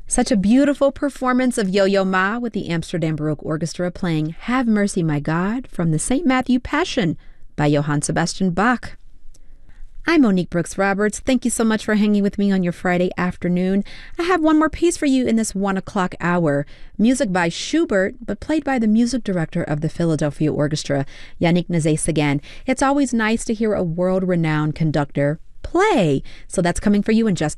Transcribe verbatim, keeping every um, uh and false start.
Such a beautiful performance of Yo-Yo Ma with the Amsterdam Baroque Orchestra playing Have Mercy, My God from the Saint Matthew Passion by Johann Sebastian Bach. I'm Monique Brooks Roberts. Thank you so much for hanging with me on your Friday afternoon. I have one more piece for you in this one o'clock hour. Music by Schubert, but played by the music director of the Philadelphia Orchestra, Yannick Nézet-Séguin. It's always nice to hear a world-renowned conductor play. So that's coming for you in just